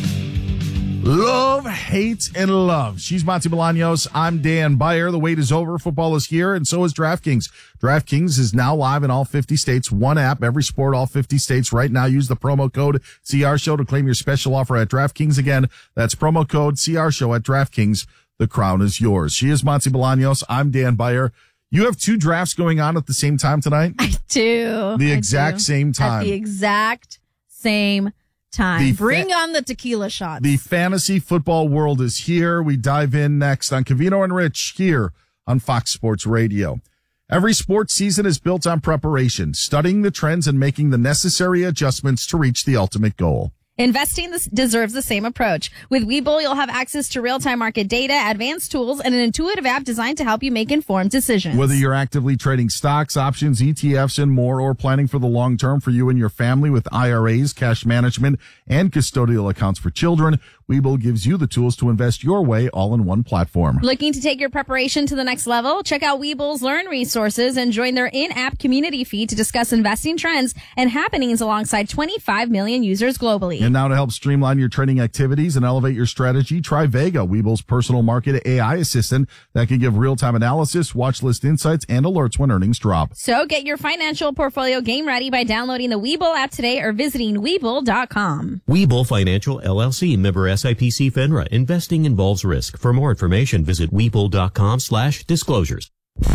Love, hate, and love. She's Monty Bolaños. I'm Dan Beyer. The wait is over. Football is here, and so is DraftKings. DraftKings is now live in all fifty states. One app, every sport, all fifty states. Right now, use the promo code C R Show to claim your special offer at DraftKings. Again, that's promo code C R Show at DraftKings. The crown is yours. She is Monty Bolaños. I'm Dan Beyer. You have two drafts going on at the same time tonight? I do. The I exact do. same time. At the exact same time. The Bring fa- on the tequila shots. The fantasy football world is here. We dive in next on Covino and Rich here on Fox Sports Radio. Every sports season is built on preparation, studying the trends and making the necessary adjustments to reach the ultimate goal. Investing this deserves the same approach. With Webull, you'll have access to real-time market data, advanced tools, and an intuitive app designed to help you make informed decisions. Whether you're actively trading stocks, options, E T Fs, and more, or planning for the long term for you and your family with I R As, cash management, and custodial accounts for children, Webull gives you the tools to invest your way all in one platform. Looking to take your preparation to the next level? Check out Webull's Learn resources and join their in-app community feed to discuss investing trends and happenings alongside twenty-five million users globally. And now to help streamline your trading activities and elevate your strategy, try Vega, Webull's personal market A I assistant that can give real-time analysis, watch list insights, and alerts when earnings drop. So get your financial portfolio game ready by downloading the Webull app today or visiting Webull dot com. Webull Financial, L L C, member S I P C FINRA. Investing involves risk. For more information, visit Webull dot com slash disclosures.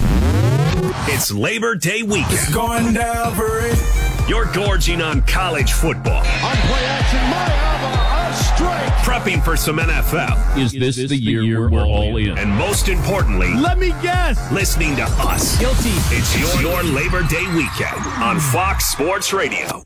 It's Labor Day weekend. It's going down for it. You're gorging on college football. On play action, Mayava, a strike. Prepping for some N F L. Is this, this the, the year, year we're all in? And most importantly, let me guess, listening to us. Guilty. It's your, your Labor Day weekend on Fox Sports Radio.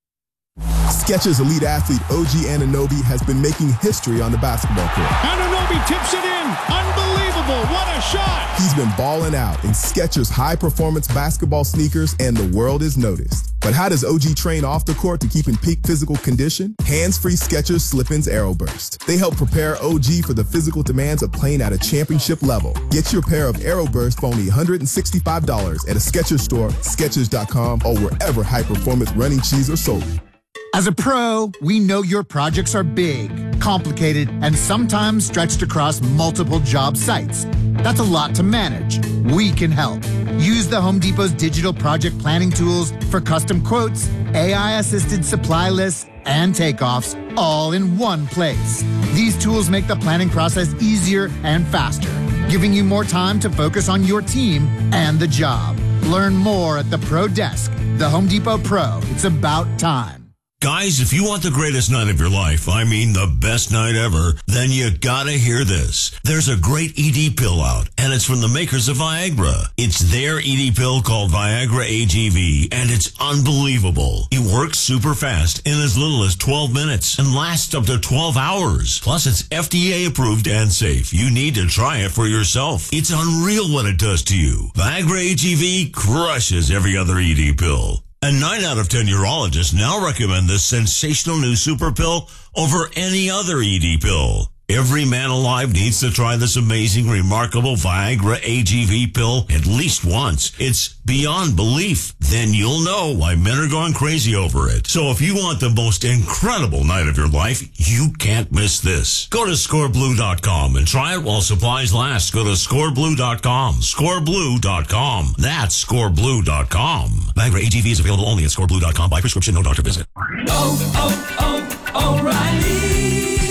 Skechers elite athlete O G Anunoby has been making history on the basketball court. Anunoby tips it in. Unbelievable. What a shot. He's been balling out in Skechers high-performance basketball sneakers, and the world is noticed. But how does O G train off the court to keep in peak physical condition? Hands-free Skechers Slip-ins Aeroburst. They help prepare O G for the physical demands of playing at a championship level. Get your pair of Aeroburst for only one hundred sixty-five dollars at a Skechers store, Skechers dot com, or wherever high-performance running shoes are sold. As a pro, we know your projects are big, complicated, and sometimes stretched across multiple job sites. That's a lot to manage. We can help. Use the Home Depot's digital project planning tools for custom quotes, A I-assisted supply lists, and takeoffs all in one place. These tools make the planning process easier and faster, giving you more time to focus on your team and the job. Learn more at the Pro Desk. The Home Depot Pro. It's about time. Guys, if you want the greatest night of your life, I mean the best night ever, then you gotta hear this. There's a great E D pill out, and it's from the makers of Viagra. It's their E D pill called Viagra A G V, and it's unbelievable. It works super fast in as little as twelve minutes and lasts up to twelve hours. Plus, it's F D A approved and safe. You need to try it for yourself. It's unreal what it does to you. Viagra A G V crushes every other E D pill. And nine out of ten urologists now recommend this sensational new super pill over any other E D pill. Every man alive needs to try this amazing, remarkable Viagra A G V pill at least once. It's beyond belief. Then you'll know why men are going crazy over it. So if you want the most incredible night of your life, you can't miss this. Go to score blue dot com and try it while supplies last. Go to score blue dot com. score blue dot com. That's score blue dot com. Viagra A G V is available only at score blue dot com by prescription, no doctor visit. Oh, oh, oh, O'Reilly.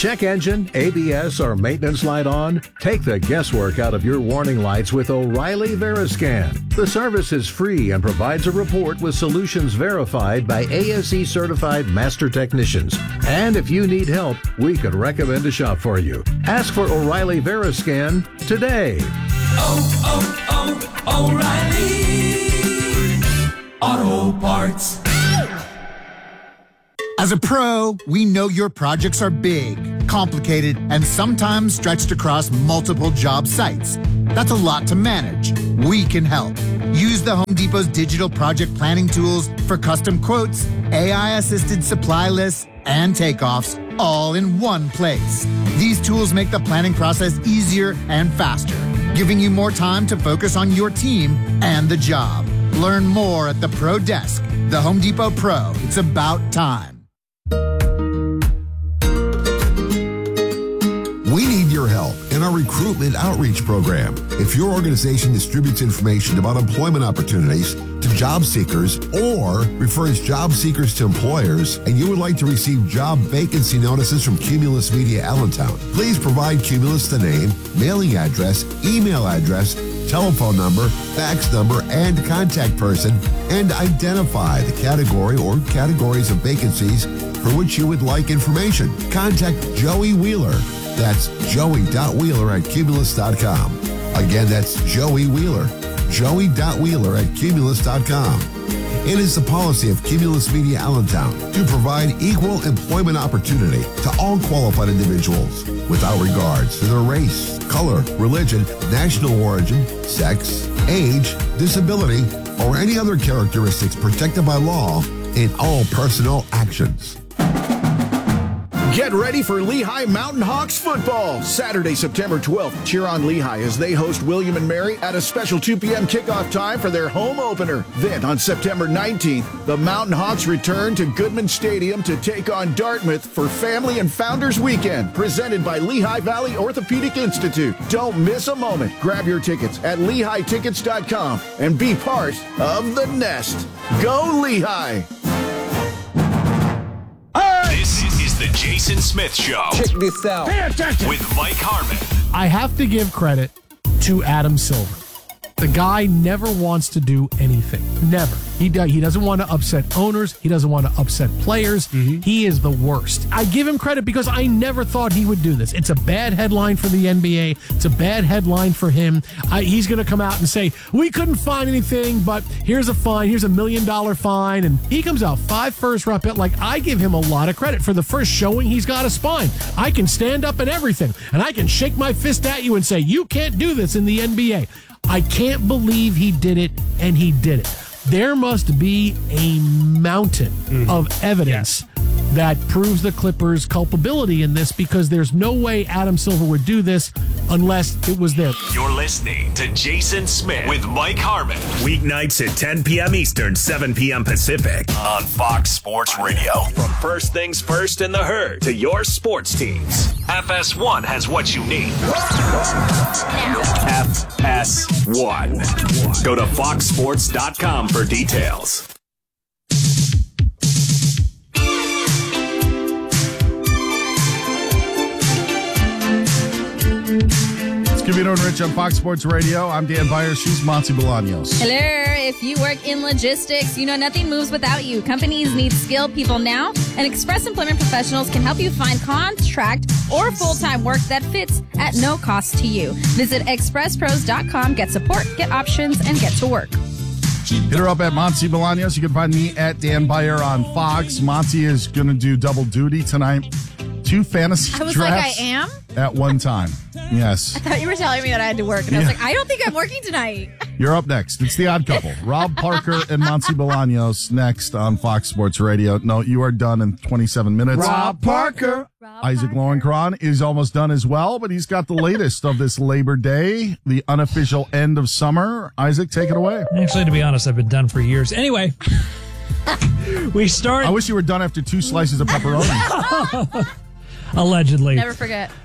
check engine, A B S, or maintenance light on? Take the guesswork out of your warning lights with O'Reilly Veriscan. The service is free and provides a report with solutions verified by A S E certified master technicians. And if you need help, we could recommend a shop for you. Ask for O'Reilly Veriscan today. Oh, oh, oh, O'Reilly Auto Parts. As a pro, we know your projects are big, complicated, and sometimes stretched across multiple job sites. That's a lot to manage. We can help. Use the Home Depot's digital project planning tools for custom quotes, A I-assisted supply lists, and takeoffs, all in one place. These tools make the planning process easier and faster, giving you more time to focus on your team and the job. Learn more at the Pro Desk. The Home Depot Pro. It's about time. We need your help in our recruitment outreach program. If your organization distributes information about employment opportunities to job seekers or refers job seekers to employers, and you would like to receive job vacancy notices from Cumulus Media Allentown, please provide Cumulus the name, mailing address, email address, telephone number, fax number, and contact person, and identify the category or categories of vacancies for which you would like information. Contact Joey Wheeler. That's joey.wheeler at cumulus dot com. Again, that's Joey Wheeler. joey.wheeler at cumulus dot com. It is the policy of Cumulus Media Allentown to provide equal employment opportunity to all qualified individuals without regards to their race, color, religion, national origin, sex, age, disability, or any other characteristics protected by law in all personnel actions. Get ready for Lehigh Mountain Hawks football. Saturday, September twelfth, cheer on Lehigh as they host William and Mary at a special two p.m. kickoff time for their home opener. Then on September nineteenth, the Mountain Hawks return to Goodman Stadium to take on Dartmouth for Family and Founders Weekend, presented by Lehigh Valley Orthopedic Institute. Don't miss a moment. Grab your tickets at lehigh tickets dot com and be part of the nest. Go Lehigh! This is the Jason Smith Show. Check this out. Pay attention. With Mike Harmon. I have to give credit to Adam Silver. The guy never wants to do anything. Never. He do, he doesn't want to upset owners. He doesn't want to upset players. Mm-hmm. He is the worst. I give him credit because I never thought he would do this. It's a bad headline for the N B A. It's a bad headline for him. I, he's going to come out and say, we couldn't find anything, but here's a fine. Here's a million dollar fine. And he comes out five first round pick. Like, I give him a lot of credit for the first showing he's got a spine. I can stand up and everything, and I can shake my fist at you and say, you can't do this in the N B A. I can't believe he did it, and he did it. There must be a mountain mm-hmm. of evidence yes. that proves the Clippers' culpability in this, because there's no way Adam Silver would do this unless it was there. You're listening to Jason Smith with Mike Harmon. Weeknights at ten p.m. Eastern, seven p.m. Pacific on Fox Sports Radio. From first things first in the herd to your sports teams, F S one has what you need. F S one. Go to fox sports dot com for details. Scooby and Rich on Fox Sports Radio. I'm Dan Byer. She's Monty Bolaños. Hello. If you work in logistics, you know nothing moves without you. Companies need skilled people now, and Express Employment Professionals can help you find contract or full-time work that fits at no cost to you. Visit express pros dot com, get support, get options, and get to work. Hit her up at Monty Bolaños. You can find me at Dan Byer on Fox. Monty is going to do double duty tonight. Two fantasy I was drafts like, I am? at one time. Yes. I thought you were telling me that I had to work, and I was Yeah. like, I don't think I'm working tonight. You're up next. It's The Odd Couple. Rob Parker and Monty Bolaños next on Fox Sports Radio. No, you are done in twenty-seven minutes. Rob Parker. Isaac Lowenkron is almost done as well, but he's got the latest of this Labor Day, the unofficial end of summer. Isaac, take it away. Actually, to be honest, I've been done for years. Anyway, we start. I wish you were done after two slices of pepperoni. Allegedly. Never forget.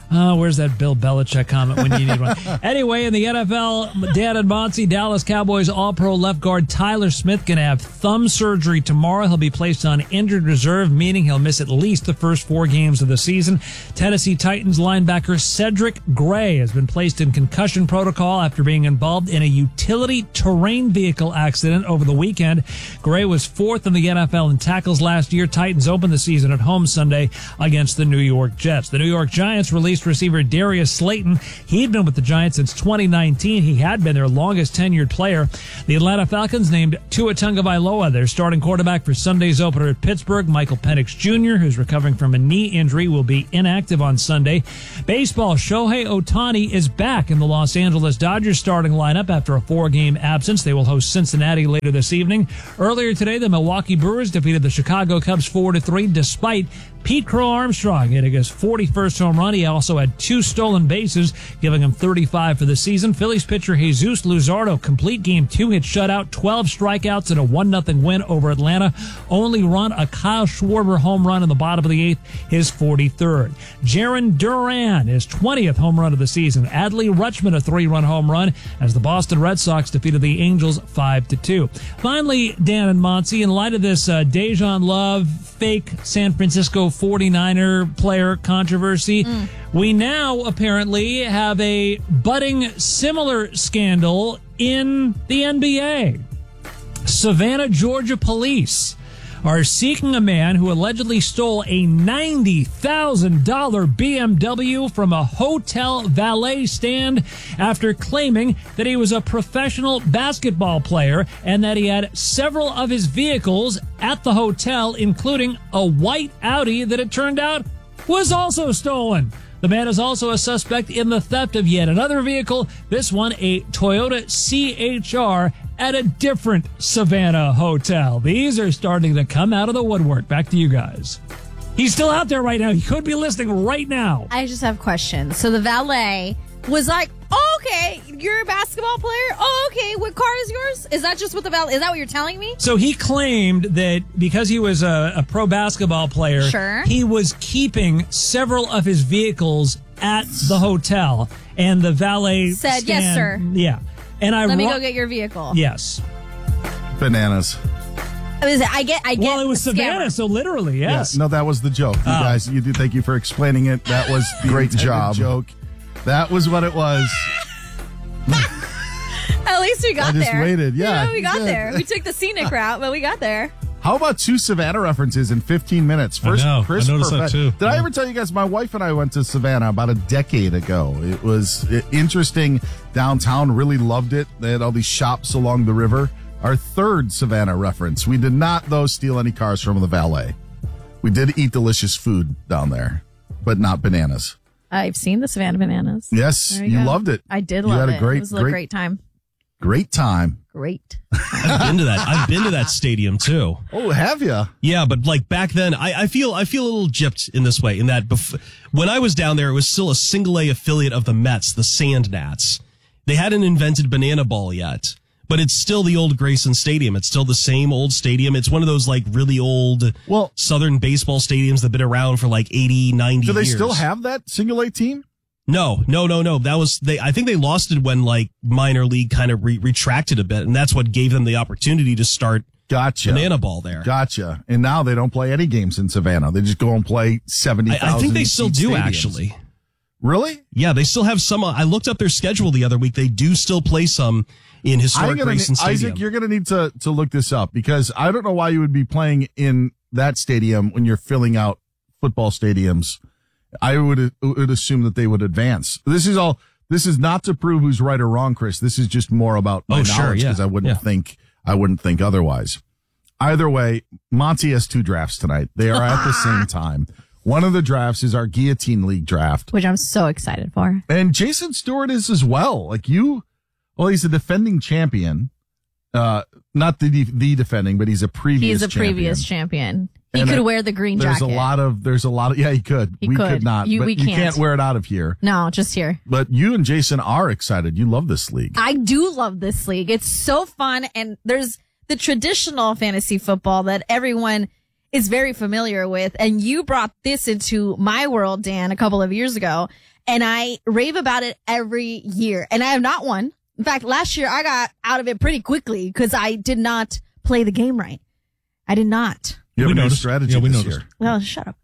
Oh, where's that Bill Belichick comment when you need one? Anyway, in the N F L, Dan and Monty, Dallas Cowboys All-Pro left guard Tyler Smith going to have thumb surgery tomorrow. He'll be placed on injured reserve, meaning he'll miss at least the first four games of the season. Tennessee Titans linebacker Cedric Gray has been placed in concussion protocol after being involved in a utility terrain vehicle accident over the weekend. Gray was fourth in the N F L in tackles last year. Titans opened the season at home Sunday against the New York Jets. The New York Giants released receiver Darius Slayton. He'd been with the Giants since twenty nineteen. He had been their longest tenured player. The Atlanta Falcons named Tua Tagovailoa their starting quarterback for Sunday's opener at Pittsburgh. Michael Penix Junior, who's recovering from a knee injury, will be inactive on Sunday. Baseball, Shohei Ohtani is back in the Los Angeles Dodgers starting lineup after a four-game absence. They will host Cincinnati later this evening. Earlier today, the Milwaukee Brewers defeated the Chicago Cubs four to three despite Pete Crow Armstrong hitting his forty-first home run. He also had two stolen bases, giving him thirty-five for the season. Phillies pitcher Jesus Luzardo, complete game two, hit shutout, twelve strikeouts, and a one nothing win over Atlanta. Only run a Kyle Schwarber home run in the bottom of the eighth, his forty-third. Jarren Duran, his twentieth home run of the season. Adley Rutschman, a three-run home run as the Boston Red Sox defeated the Angels five to two. Finally, Dan and Monty, in light of this uh, Dejan Love fake San Francisco forty-niner player controversy, mm. we now apparently have a budding similar scandal in the N B A. Savannah, Georgia police are seeking a man who allegedly stole a ninety thousand dollars B M W from a hotel valet stand after claiming that he was a professional basketball player and that he had several of his vehicles at the hotel, including a white Audi that it turned out was also stolen. The man is also a suspect in the theft of yet another vehicle, this one a Toyota C H R, at a different Savannah hotel. These are starting to come out of the woodwork. Back to you guys. He's still out there right now. He could be listening right now. I just have questions. So the valet was like, oh, okay, you're a basketball player? Oh, okay, what car is yours? Is that just what the valet, is that what you're telling me? So he claimed that because he was a, a pro basketball player, sure. he was keeping several of his vehicles at the hotel, and the valet said, stand, yes, sir. Yeah. And I Let me ro- go get your vehicle. Yes. Bananas. I get, I get. Well, it was Savannah, scammer. so literally, yes. Yeah, no, that was the joke. You Oh. guys, you do. Thank you for explaining it. That was the Great intended job. joke. That was what it was. At least we got I just there. waited. Yeah, You know, we you got did. there. We took the scenic route, but we got there. How about two Savannah references in fifteen minutes? I know. I Christopher noticed that Fett- too. Did I ever tell you guys? My wife and I went to Savannah about a decade ago. It was uh, interesting downtown. Really loved it. They had all these shops along the river. Our third Savannah reference. We did not, though, steal any cars from the valet. We did eat delicious food down there, but not bananas. I've seen the Savannah Bananas. Yes, There you go. loved it. I did You love had a it. great- it was a great- great time. Great time. Great. I've been to that. I've been to that stadium too. Oh, have you? Yeah, but like back then, I, I feel I feel a little gypped in this way. In that, bef- when I was down there, it was still a single A affiliate of the Mets, the Sand Gnats. They hadn't invented banana ball yet, but it's still the old Grayson Stadium. It's still the same old stadium. It's one of those like really old well, Southern baseball stadiums that've been around for like eighty, ninety Do they years. still have that single A team? No, no, no, no. That was they. I think they lost it when like minor league kind of re- retracted a bit, and that's what gave them the opportunity to start. Gotcha. Banana ball there. Gotcha. And now they don't play any games in Savannah. They just go and play seventy thousand. I, I think they still do stadiums. actually. Really? Yeah, they still have some. I looked up their schedule the other week. They do still play some in historic I'm gonna Grayson need- Stadium. Isaac, you're going to need to to look this up because I don't know why you would be playing in that stadium when you're filling out football stadiums. I would would assume that they would advance. This is all. This is not to prove who's right or wrong, Chris. This is just more about my Oh, sure, knowledge because yeah, I wouldn't yeah. think I wouldn't think otherwise. Either way, Monty has two drafts tonight. They are at the same time. One of the drafts is our Guillotine League draft, Which I'm so excited for. and Jason Stewart is as well. Like you, well, he's a defending champion. Uh, not the the defending, but he's a previous. He's a champion. previous champion. He And could it- wear the green There's jacket. a lot of, there's a lot of, yeah, he could. He we could. could not, You- but we you can't. can't wear it out of here. No, just here. But you and Jason are excited. You love this league. I do love this league. It's so fun. And there's the traditional fantasy football that everyone is very familiar with. And you brought this into my world, Dan, a couple of years ago. and I rave about it every year. And I have not won. In fact, last year I got out of it pretty quickly because I did not play the game right. I did not. You have we a new noticed. strategy Yeah, we this noticed. year. Well, shut up.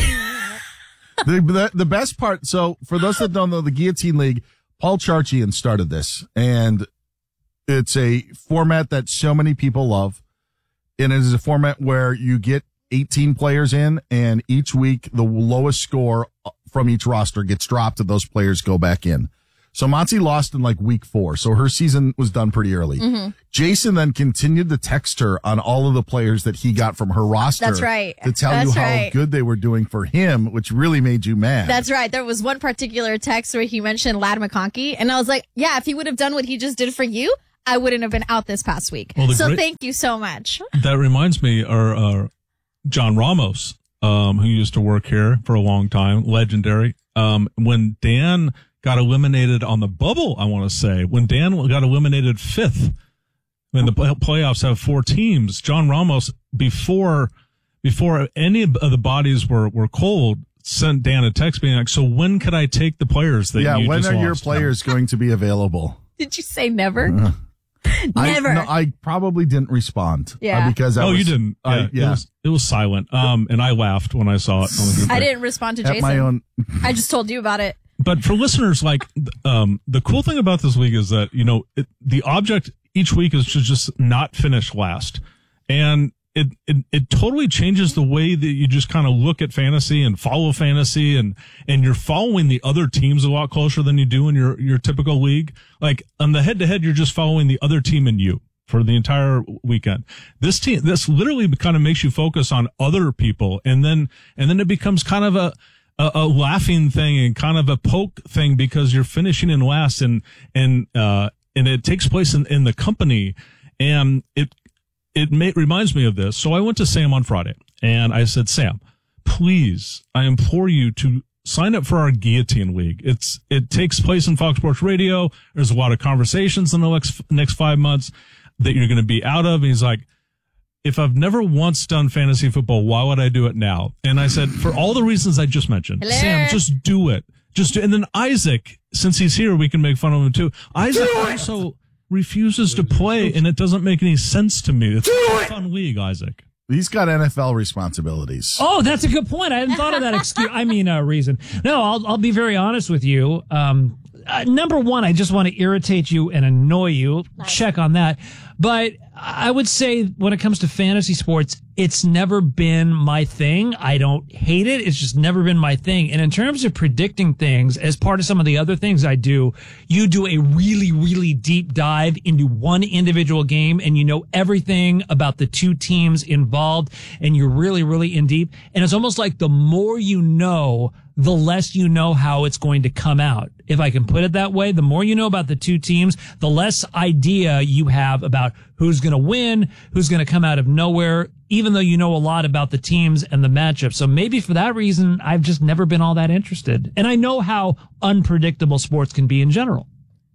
the, the the best part. So for those that don't know, the Guillotine League, Paul Charchian started this, and it's a format that so many people love. And it is a format where you get eighteen players in, and each week the lowest score from each roster gets dropped, and those players go back in. So Monty lost in like week four, so her season was done pretty early. Mm-hmm. Jason then continued to text her on all of the players that he got from her roster. That's right. To tell That's you how right. good they were doing for him, which really made you mad. That's right. There was one particular text where he mentioned Ladd McConkey, and I was like, yeah, if he would have done what he just did for you, I wouldn't have been out this past week. Well, the so great- thank you so much. That reminds me, our uh, John Ramos, um, who used to work here for a long time, legendary. Um, when Dan got eliminated on the bubble, I want to say, when Dan got eliminated fifth, when the play- playoffs have four teams, John Ramos, before before any of the bodies were, were cold, sent Dan a text being like, so when could I take the players that yeah, you when just are your lost? players going to be available? Did you say never? Uh, Never. I, no, I probably didn't respond. uh, Yeah. because I oh, was, you didn't. I, Yeah, yeah. It was, it was silent. Um, and I laughed when I saw it. On the group I chat. didn't respond to At Jason. my own. I just told you about it. But for listeners, like, um, the cool thing about this league is that, you know, it, the object each week is to just not finish last. And it, it, it totally changes the way that you just kind of look at fantasy and follow fantasy, and, and you're following the other teams a lot closer than you do in your, your typical league. Like on the head to head, you're just following the other team and you for the entire weekend. This team, this literally kind of makes you focus on other people. And then, and then it becomes kind of a, A, a laughing thing and kind of a poke thing because you're finishing in last, and and uh and it takes place in, in the company, and it it may, reminds me of this. So I went to Sam on Friday and I said, Sam, please, I implore you to sign up for our Guillotine League. It's it takes place in Fox Sports Radio. There's a lot of conversations in the next next five months that you're going to be out of. And he's like, if I've never once done fantasy football, why would I do it now? And I said, for all the reasons I just mentioned, Hello. Sam, just do it. Just do, and then Isaac, since he's here, we can make fun of him too. Isaac also refuses to play, and it doesn't make any sense to me. It's a fun league, Isaac. He's got N F L responsibilities. Oh, that's a good point. I hadn't thought of that excuse. I mean, uh, reason. No, I'll I'll be very honest with you. Um, uh, number one, I just want to irritate you and annoy you. Nice. Check on that. But I would say when it comes to fantasy sports, it's never been my thing. I don't hate it. It's just never been my thing. And in terms of predicting things, as part of some of the other things I do, you do a really, really deep dive into one individual game, and you know everything about the two teams involved, and you're really, really in deep. And it's almost like the more you know, the less you know how it's going to come out. If I can put it that way, the more you know about the two teams, the less idea you have about who's going to win, who's going to come out of nowhere, even though you know a lot about the teams and the matchups. So maybe for that reason, I've just never been all that interested. And I know how unpredictable sports can be in general.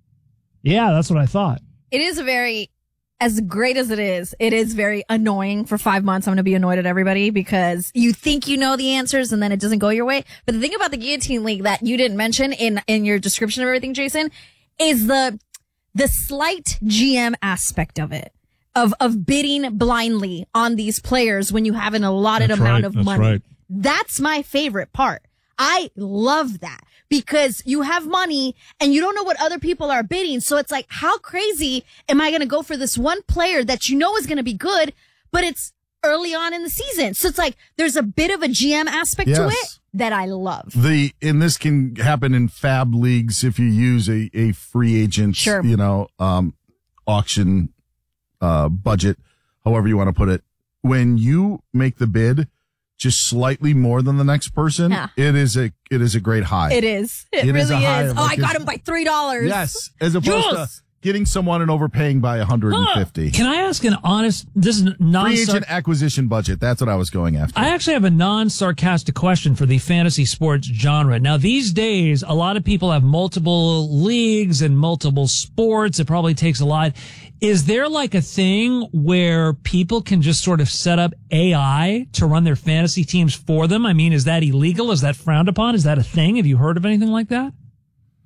Yeah, that's what I thought. It is a very, as great as it is, it is very annoying. For five months, I'm going to be annoyed at everybody because you think you know the answers and then it doesn't go your way. But the thing about the Guillotine League that you didn't mention in, in your description of everything, Jason, is the, the slight G M aspect of it. Of, of bidding blindly on these players when you have an allotted That's amount right, of that's money. right. That's my favorite part. I love that because you have money and you don't know what other people are bidding. So it's like, how crazy am I going to go for this one player that you know is going to be good, but it's early on in the season. So it's like, there's a bit of a G M aspect Yes. to it that I love. The and this can happen in fab leagues if you use a, a free agent, Sure. you know, um, auction uh, budget, however you want to put it. When you make the bid just slightly more than the next person, Yeah. it is a it is a great high. It is. It, It is really a is. high of Oh, I like got this- him by three dollars. Yes, as opposed Yes. to getting someone and overpaying by one hundred fifty. Can I ask an honest, this is non Free agent acquisition budget. That's what I was going after. I actually have a non-sarcastic question for the fantasy sports genre. Now, these days, a lot of people have multiple leagues and multiple sports. It probably takes a lot. Is there like a thing where people can just sort of set up A I to run their fantasy teams for them? I mean, is that illegal? Is that frowned upon? Is that a thing? Have you heard of anything like that?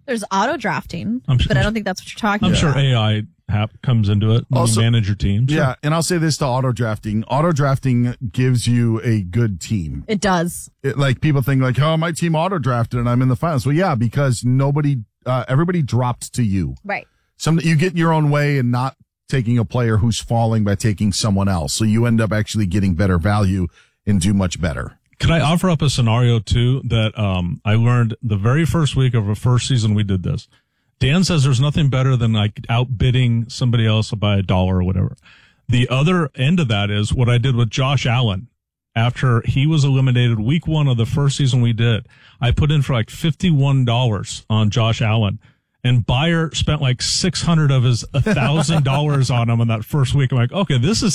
There's auto drafting, I'm sure- but I don't think that's what you're talking I'm about. sure A I hap- comes into it when Also- you manage your team. Sure. Yeah, and I'll say this to auto drafting. Auto drafting gives you a good team. It does. It, like people think like, oh, my team auto drafted and I'm in the finals. Well, yeah, because nobody, uh, everybody dropped to you. Right. Some you get your own way and not taking a player who's falling by taking someone else. So you end up actually getting better value and do much better. Could I offer up a scenario too that um, I learned the very first week of the first season we did this? Dan says there's nothing better than like outbidding somebody else by a dollar or whatever. The other end of that is what I did with Josh Allen after he was eliminated week one of the first season we did. I put in for like fifty-one dollars on Josh Allen. And Bayer spent like six hundred of his one thousand dollars on him in that first week. I'm like, okay, this is